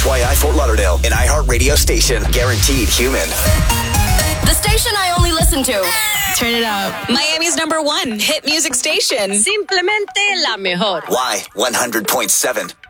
FYI Fort Lauderdale, an iHeartRadio station. Guaranteed human. The station I only listen to. Turn it up. Miami's #1 hit music station. Simplemente la mejor. Y 100.7.